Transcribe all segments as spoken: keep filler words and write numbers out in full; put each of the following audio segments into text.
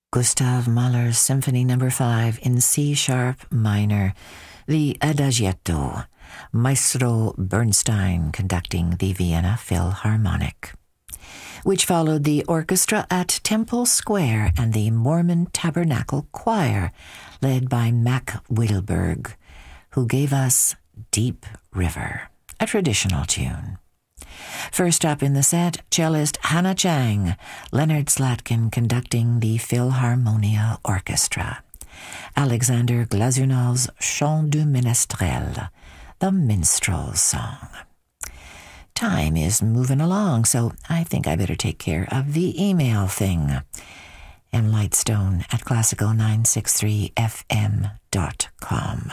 Gustav Mahler's Symphony Number five in C-sharp minor, the Adagietto, Maestro Bernstein conducting the Vienna Philharmonic, which followed the orchestra at Temple Square and the Mormon Tabernacle Choir, led by Mac Wilberg, who gave us Deep River, a traditional tune. First up in the set, cellist Hannah Chang, Leonard Slatkin conducting the Philharmonia Orchestra, Alexander Glazunov's Chant du Ménestrel, the minstrel's song. Time is moving along, so I think I better take care of the email thing. M. Lightstone at classical nine sixty-three f m dot com.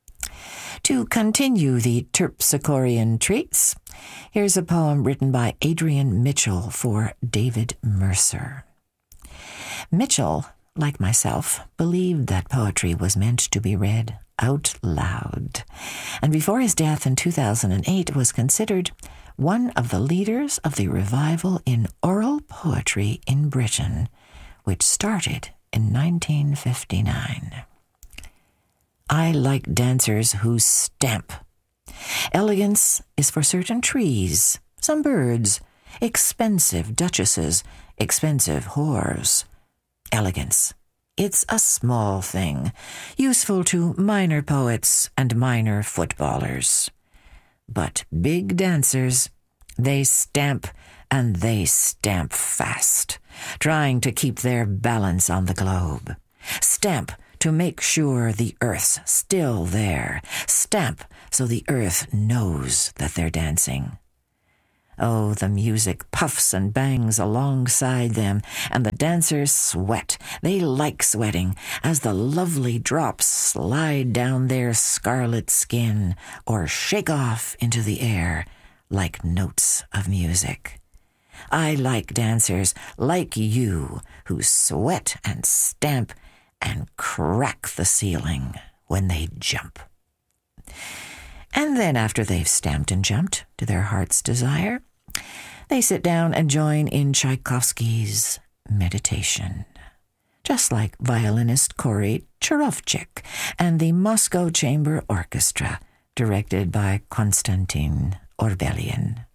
To continue the Terpsichorean treats, here's a poem written by Adrian Mitchell for David Mercer. Mitchell, like myself, believed that poetry was meant to be read out loud, and before his death in two thousand eight was considered one of the leaders of the revival in oral poetry in Britain, which started in nineteen fifty-nine. I like dancers who stamp. Elegance is for certain trees, some birds, expensive duchesses, expensive whores. Elegance, it's a small thing, useful to minor poets and minor footballers. But big dancers, they stamp, and they stamp fast, trying to keep their balance on the globe. Stamp to make sure the earth's still there. Stamp so the earth knows that they're dancing. Oh, the music puffs and bangs alongside them, and the dancers sweat. They like sweating as the lovely drops slide down their scarlet skin or shake off into the air like notes of music. I like dancers like you who sweat and stamp and crack the ceiling when they jump. And then after they've stamped and jumped to their heart's desire, they sit down and join in Tchaikovsky's Meditation, just like violinist Corey Charovchik and the Moscow Chamber Orchestra, directed by Konstantin Orbelian.